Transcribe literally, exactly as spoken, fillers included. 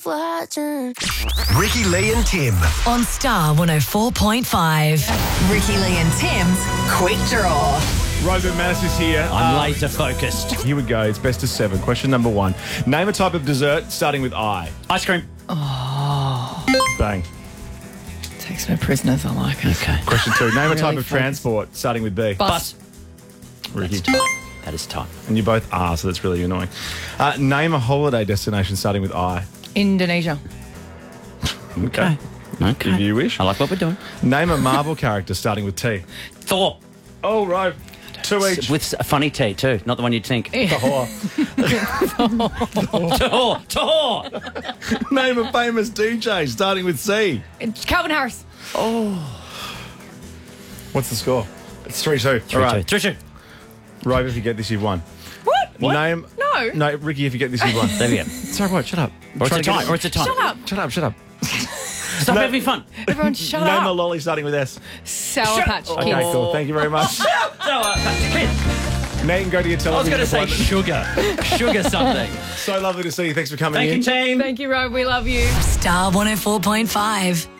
watching. Ricky, Lee and Tim. On Star one oh four point five. Ricky, Lee and Tim's Quick Draw. Robert Manus is here. I'm Uh, laser focused. Here we go. It's best of seven. Question number one. Name a type of dessert starting with I. Ice cream. Bang. Takes no prisoners. I like it. Okay. Question two. Name a Really type of focused. transport starting with B. Bus. Ricky. That's tight. That is tight. And you both are, so that's really annoying. Uh, name a holiday destination starting with I. Indonesia. Okay. Okay. If you wish. I like what we're doing. Name a Marvel character starting with T. Thor. Oh, right. Two each. With a funny T too, not the one you'd think. Tahor. Tahor. Tahor. Name a famous D J starting with C. It's Calvin Harris. What's the score? It's three two. Three, All right. two. Three, two. Rob, if you get this, you've won. What? What? Name. No. No, Ricky, if you get this, you've won. There we go. Sorry, what? Shut up. Or it's Try a to get time. it- Or it's a time. Shut up. Shut up, shut up. Stop No. having fun. Everyone shut Name a up. lolly starting with S. Sour Patch Kids. Okay, cool. Thank you very much. So, uh, kid. Now you can go to your I was television going to say appointment. sugar. Sugar something. So lovely to see you. Thanks for coming Thank in. you, team. Thank you, Rob. We love you. Star one oh four point five.